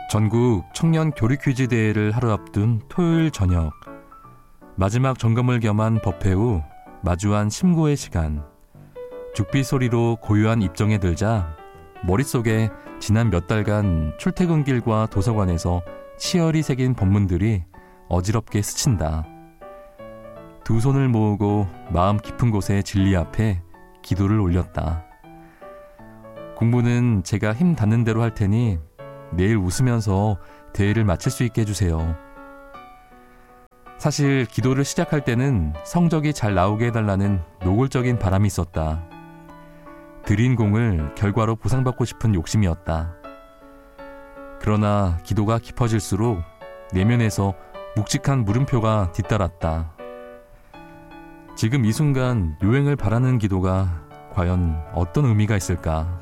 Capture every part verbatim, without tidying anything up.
전국 청년 교리 퀴즈 대회를 하루 앞둔 토요일 저녁, 마지막 점검을 겸한 법회 후 마주한 심고의 시간. 죽비 소리로 고요한 입정에 들자 머릿속에 지난 몇 달간 출퇴근길과 도서관에서 치열히 새긴 법문들이 어지럽게 스친다. 두 손을 모으고 마음 깊은 곳에 진리 앞에 기도를 올렸다. 공부는 제가 힘 닿는 대로 할 테니 내일 웃으면서 대회를 마칠 수 있게 해주세요. 사실 기도를 시작할 때는 성적이 잘 나오게 해달라는 노골적인 바람이 있었다. 들인 공을 결과로 보상받고 싶은 욕심이었다. 그러나 기도가 깊어질수록 내면에서 묵직한 물음표가 뒤따랐다. 지금 이 순간 요행을 바라는 기도가 과연 어떤 의미가 있을까?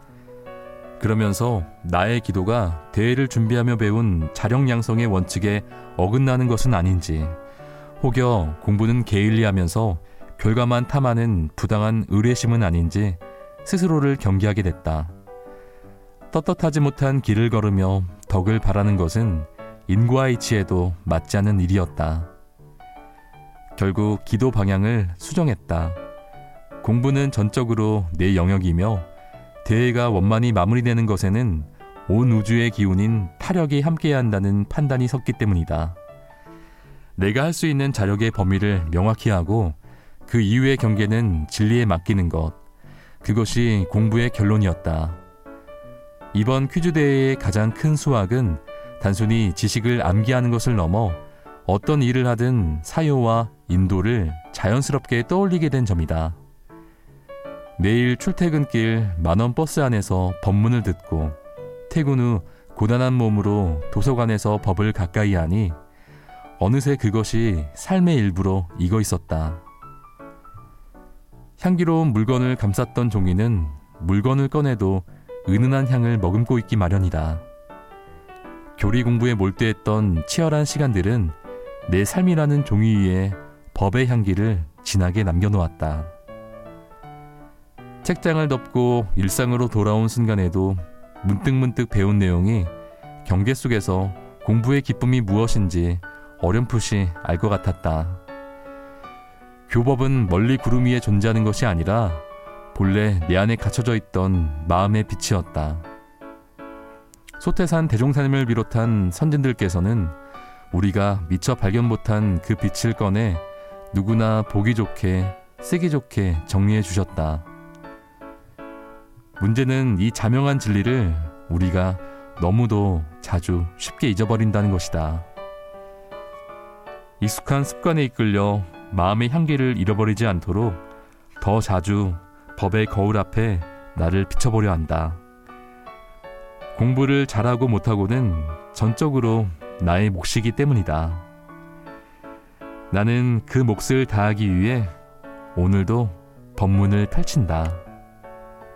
그러면서 나의 기도가 대회를 준비하며 배운 자력양성의 원칙에 어긋나는 것은 아닌지, 혹여 공부는 게을리하면서 결과만 탐하는 부당한 의뢰심은 아닌지 스스로를 경계하게 됐다. 떳떳하지 못한 길을 걸으며 덕을 바라는 것은 인과의 이치에도 맞지 않는 일이었다. 결국 기도 방향을 수정했다. 공부는 전적으로 내 영역이며 대회가 원만히 마무리되는 것에는 온 우주의 기운인 타력이 함께해야 한다는 판단이 섰기 때문이다. 내가 할 수 있는 자력의 범위를 명확히 하고 그 이후의 경계는 진리에 맡기는 것, 그것이 공부의 결론이었다. 이번 퀴즈 대회의 가장 큰 수확은 단순히 지식을 암기하는 것을 넘어 어떤 일을 하든 사요와 인도를 자연스럽게 떠올리게 된 점이다. 매일 출퇴근길 만원 버스 안에서 법문을 듣고 퇴근 후 고단한 몸으로 도서관에서 법을 가까이 하니 어느새 그것이 삶의 일부로 익어 있었다. 향기로운 물건을 감쌌던 종이는 물건을 꺼내도 은은한 향을 머금고 있기 마련이다. 교리 공부에 몰두했던 치열한 시간들은 내 삶이라는 종이 위에 법의 향기를 진하게 남겨놓았다. 책장을 덮고 일상으로 돌아온 순간에도 문득문득 배운 내용이 경계 속에서 공부의 기쁨이 무엇인지 어렴풋이 알 것 같았다. 교법은 멀리 구름 위에 존재하는 것이 아니라 본래 내 안에 갇혀져 있던 마음의 빛이었다. 소태산 대종사님을 비롯한 선진들께서는 우리가 미처 발견 못한 그 빛을 꺼내 누구나 보기 좋게, 쓰기 좋게 정리해 주셨다. 문제는 이 자명한 진리를 우리가 너무도 자주 쉽게 잊어버린다는 것이다. 익숙한 습관에 이끌려 마음의 향기를 잃어버리지 않도록 더 자주 법의 거울 앞에 나를 비춰보려 한다. 공부를 잘하고 못하고는 전적으로 나의 몫이기 때문이다. 나는 그 몫을 다하기 위해 오늘도 법문을 펼친다.